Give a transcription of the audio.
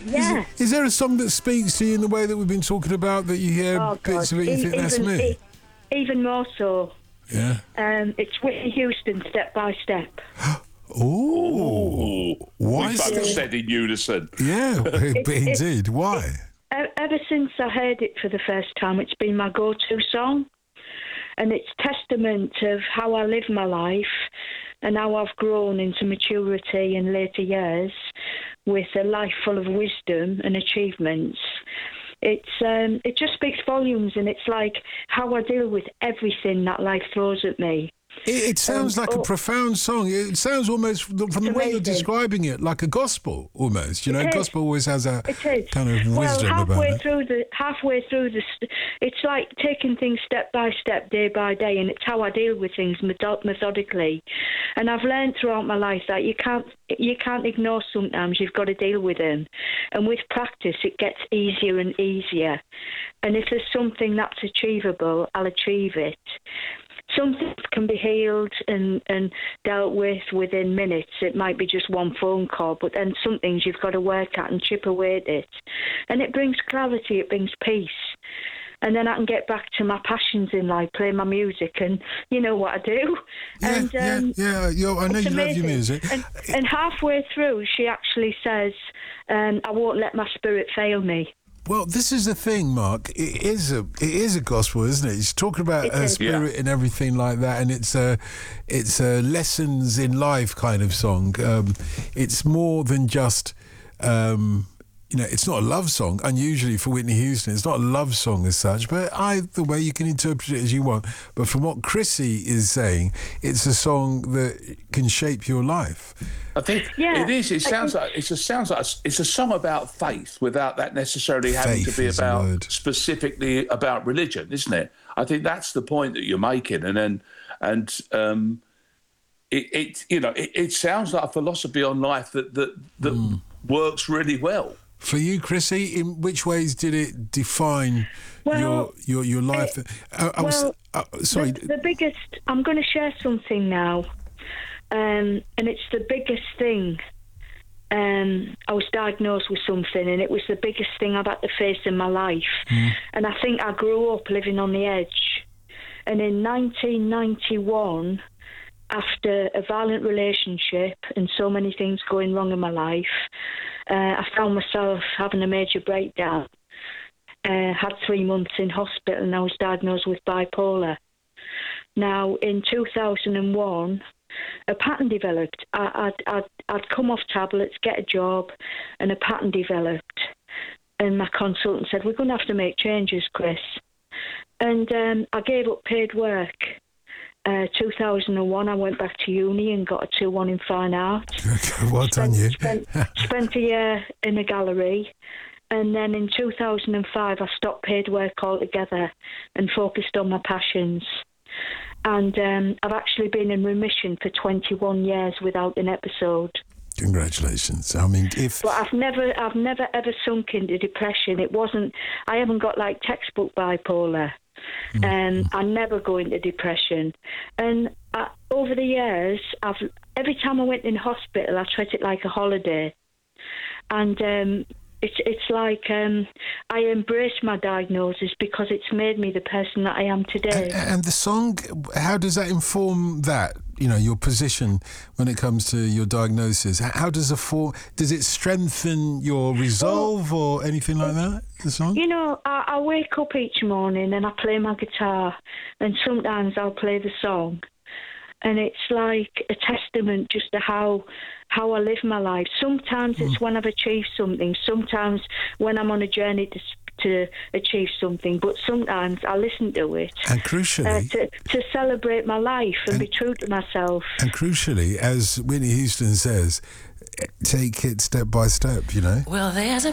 Yeah. Is there a song that speaks to you in the way that we've been talking about, that you hear bits of it, you think that's me? Even more so. Yeah. It's Whitney Houston, Step by Step. Ooh. Why? We both said in unison. Yeah, indeed. Why? Ever since I heard it for the first time, it's been my go-to song. And it's testament of how I live my life and how I've grown into maturity in later years with a life full of wisdom and achievements. It just speaks volumes, and it's like how I deal with everything that life throws at me. It sounds like a profound song. It sounds almost, from the way you're describing it, like a gospel almost. You know, gospel always has a kind of wisdom about it. Halfway through it's like taking things step by step, day by day, and it's how I deal with things methodically. And I've learned throughout my life that you can't ignore sometimes. You've got to deal with them. And with practice, it gets easier and easier. And if there's something that's achievable, I'll achieve it. Some things can be healed and dealt with within minutes. It might be just one phone call, but then some things you've got to work at and chip away at it. And it brings clarity, it brings peace. And then I can get back to my passions in life, play my music, and you know what I do. Yeah, and, I know you love your music. And halfway through, she actually says, I won't let my spirit fail me. Well, this is the thing, Mark. It is a gospel, isn't it? It's talking about her spirit and everything like that, and it's a lessons in life kind of song. It's more than just. It's not a love song, unusually for Whitney Houston. It's not a love song as such, but either way you can interpret it as you want. But from what Chrissy is saying, it's a song that can shape your life. I think it is. It sounds like it's a song about faith without that necessarily having to be about specifically about religion, isn't it? I think that's the point that you're making, it sounds like a philosophy on life that works really well. For you, Chrissy, in which ways did it define your life? Sorry. The biggest. I'm going to share something now, and it's the biggest thing. I was diagnosed with something, and it was the biggest thing I've had to face in my life. And I think I grew up living on the edge. And in 1991. After a violent relationship and so many things going wrong in my life, I found myself having a major breakdown. Had 3 months in hospital and I was diagnosed with bipolar. Now, in 2001, a pattern developed. I'd come off tablets, get a job, and a pattern developed. And my consultant said, we're going to have to make changes, Chris. And I gave up paid work. 2001, I went back to uni and got a 2-1 in fine art. Well done, you. Spent a year in a gallery, and then in 2005, I stopped paid work altogether and focused on my passions. And I've actually been in remission for 21 years without an episode. Congratulations. I mean, But I've never ever sunk into depression. I haven't got like textbook bipolar. I never go into depression. And over the years, every time I went in hospital, I treat it like a holiday. And it's like I embrace my diagnosis because it's made me the person that I am today. And the song, how does that inform that? You know, your position when it comes to your diagnosis. How does it strengthen your resolve or anything like that, the song? You know, I wake up each morning and I play my guitar, and sometimes I'll play the song. And it's like a testament just to how I live my life. Sometimes it's when I've achieved something. Sometimes when I'm on a journey to achieve something. But sometimes I listen to it. And crucially... to celebrate my life and be true to myself. And crucially, as Whitney Houston says, take it step by step, you know? Well, there's a